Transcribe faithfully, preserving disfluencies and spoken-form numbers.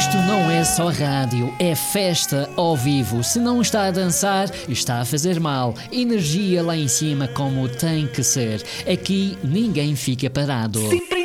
Isto não é só rádio, é festa ao vivo. Se não está a dançar, está a fazer mal. Energia lá em cima como tem que ser. Aqui ninguém fica parado.